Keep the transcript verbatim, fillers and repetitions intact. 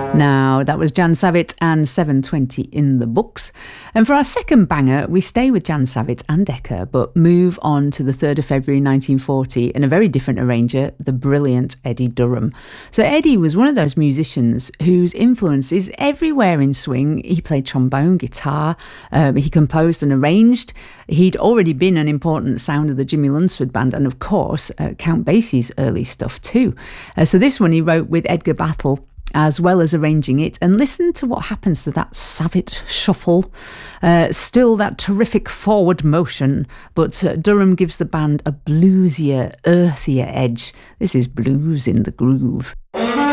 Now, that was Jan Savitt and seven twenty in the books. And for our second banger, we stay with Jan Savitt and Decca, but move on to the third of February nineteen forty and a very different arranger, the brilliant Eddie Durham. So Eddie was one of those musicians whose influence is everywhere in swing. He played trombone, guitar, um, he composed and arranged. He'd already been an important sound of the Jimmy Lunceford Band and, of course, uh, Count Basie's early stuff too. Uh, so this one he wrote with Edgar Battle, as well as arranging it, and listen to what happens to that Savitt shuffle. Uh, still that terrific forward motion, but uh, Durham gives the band a bluesier, earthier edge. This is Blues in the Groove.